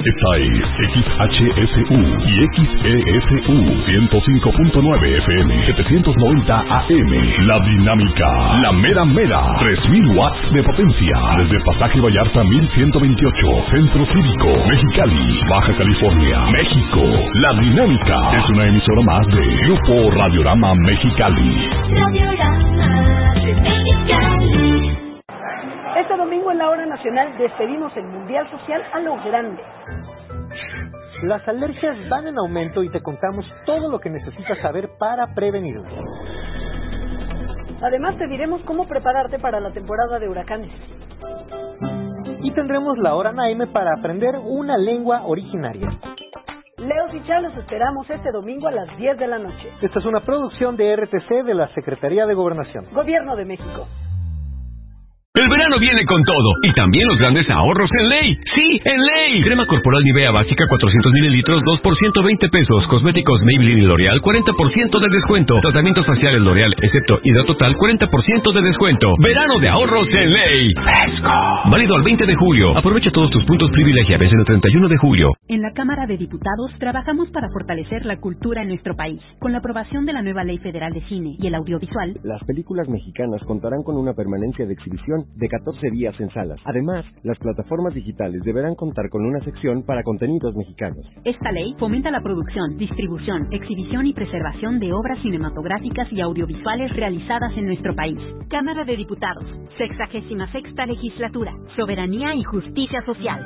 Esta es XHSU y XESU 105.9 FM, 790 AM. La Dinámica, la mera mera, 3000 watts de potencia. Desde Pasaje Vallarta 1128, Centro Cívico, Mexicali, Baja California, México. La Dinámica es una emisora más de Grupo Radiorama Mexicali. Radiorama Mexicali. Este domingo en la hora nacional despedimos el Mundial Social a lo grande. Las alergias van en aumento y te contamos todo lo que necesitas saber para prevenirlas. Además te diremos cómo prepararte para la temporada de huracanes. Y tendremos la hora Naime para aprender una lengua originaria. Leos y Chá los esperamos este domingo a las 10 de la noche. Esta es una producción de RTC de la Secretaría de Gobernación. Gobierno de México. El verano viene con todo, y también los grandes ahorros en Ley. ¡Sí, en Ley! Crema corporal Nivea básica 400 mililitros, 2 por 120 pesos. Cosméticos Maybelline y L'Oreal, 40% de descuento. Tratamientos faciales L'Oreal, excepto Hidratotal, 40% de descuento. Verano de ahorros en Ley. ¡Fresco! Válido al 20 de julio. Aprovecha todos tus puntos privilegia. Vence el 31 de julio. En la Cámara de Diputados trabajamos para fortalecer la cultura en nuestro país. Con la aprobación de la nueva Ley Federal de Cine y el Audiovisual, las películas mexicanas contarán con una permanencia de exhibición de 14 días en salas. Además, las plataformas digitales deberán contar con una sección para contenidos mexicanos. Esta ley fomenta la producción, distribución, exhibición y preservación de obras cinematográficas y audiovisuales realizadas en nuestro país. Cámara de Diputados, 66ª Legislatura, Soberanía y Justicia Social.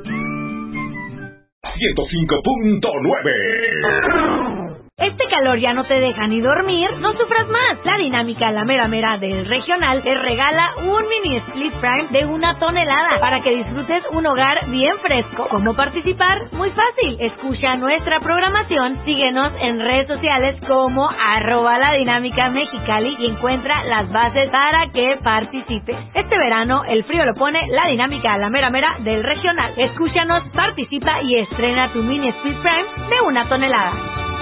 105.9. Este calor ya no te deja ni dormir, no sufras más. La Dinámica, la mera mera del regional, te regala un mini split prime de 1 tonelada para que disfrutes un hogar bien fresco. ¿Cómo participar? Muy fácil. Escucha nuestra programación, síguenos en redes sociales como @ladinámicamexicali y encuentra las bases para que participes. Este verano el frío lo pone la Dinámica, la mera mera del regional. Escúchanos, participa y estrena tu mini split prime de 1 tonelada.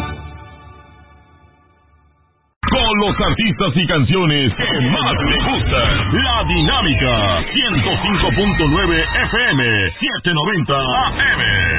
Con los artistas y canciones que más te gustan. La Dinámica, 105.9 FM, 790 AM.